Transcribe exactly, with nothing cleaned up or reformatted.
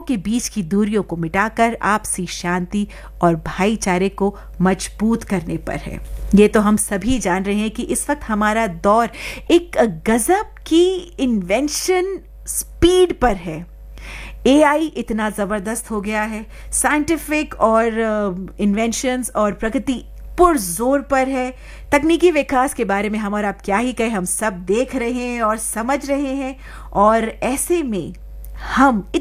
के बीच की दूरियों को मिटाकर आपसी शांति और भाईचारे को मजबूत करने पर है। ये तो हम सभी जान रहे हैं कि इस वक्त हमारा दौर एक गजब की इन्वेंशन स्पीड पर है। एआई इतना ज़बरदस्त हो गया है, साइंटिफिक और इन्वेंशंस और प्रगति पुरजोर पर है। तकनीकी विकास के बारे में हम और आप क्या ही कहें, हम सब देख रहे हैं और समझ रहे हैं। और ऐसे में हम